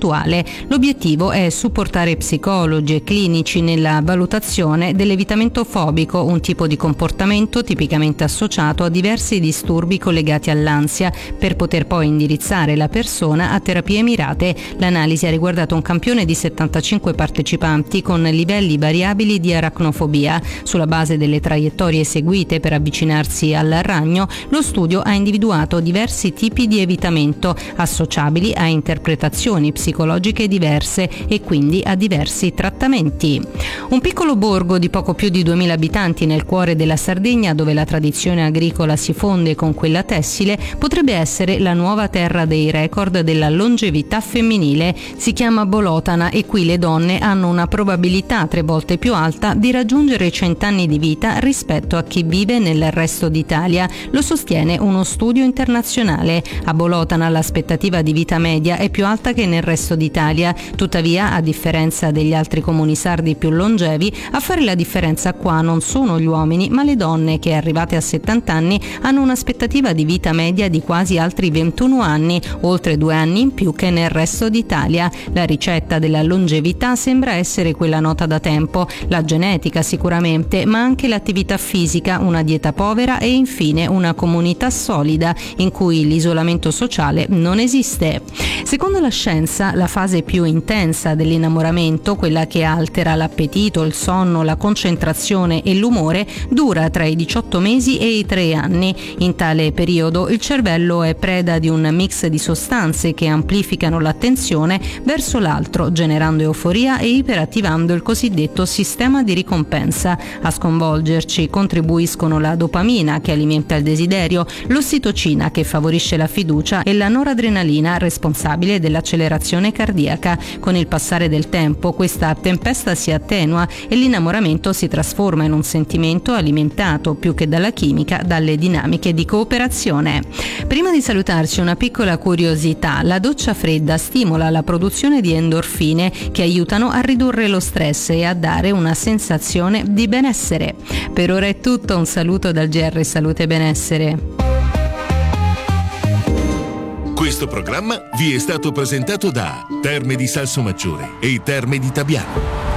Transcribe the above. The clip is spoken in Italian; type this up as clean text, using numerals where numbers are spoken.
attuale. L'obiettivo è supportare psicologi e clinici nella valutazione dell'evitamento fobico, un tipo di comportamento tipicamente associato a diversi disturbi collegati all'ansia, per poter poi indirizzare la persona a terapie mirate. L'analisi ha riguardato un campione di 75 partecipanti con livelli variabili di aracnofobia. Sulla base delle traiettorie seguite per avvicinarsi al ragno, lo studio ha individuato diversi tipi di evitamento associabili a interpretazioni psicologiche diverse e quindi a diversi trattamenti. Un piccolo borgo di poco più di 2000 abitanti nel cuore della Sardegna, dove la tradizione agricola si fonde con quella tessile, potrebbe essere la nuova terra dei record della longevità femminile. Si chiama Bolotana e qui le donne hanno una probabilità 3 volte più alta di raggiungere i 100 anni di vita rispetto a chi vive nel resto d'Italia. Lo sostiene uno studio internazionale. A Bolotana l'aspettativa di vita media è più alta che nel resto d'Italia. Tuttavia, a differenza degli altri comuni sardi più longevi, a fare la differenza qua non sono gli uomini, ma le donne che, arrivate a 70 anni, hanno un'aspettativa di vita media di quasi altri 21 anni, oltre 2 anni in più che nel resto d'Italia. La ricetta della longevità sembra essere quella nota da tempo: la genetica sicuramente, ma anche l'attività fisica, una dieta povera e infine una comunità solida in cui l'isolamento sociale non esiste. Secondo la scienza, la fase più intensa dell'innamoramento, quella che altera l'appetito, il sonno, la concentrazione e l'umore, dura tra i 18 mesi e i 3 anni. In tale periodo il cervello è preda di un mix di sostanze che amplificano l'attenzione verso l'altro, generando euforia e iperattivando il cosiddetto sistema di ricompensa. A sconvolgerci contribuiscono la dopamina, che alimenta il desiderio, l'ossitocina, che favorisce la fiducia, e la noradrenalina, responsabile dell'accelerazione cardiaca. Con il passare del tempo questa tempesta si attenua e l'innamoramento si trasforma in un sentimento alimentato più che dalla chimica, dalle dinamiche di cooperazione. Prima di salutarci, una piccola curiosità: la doccia fredda stimola la produzione di endorfine che aiutano a ridurre lo stress e a dare una sensazione di benessere. Per ora è tutto, un saluto dal GR Salute e Benessere. Questo programma vi è stato presentato da Terme di Salsomaggiore e Terme di Tabiano.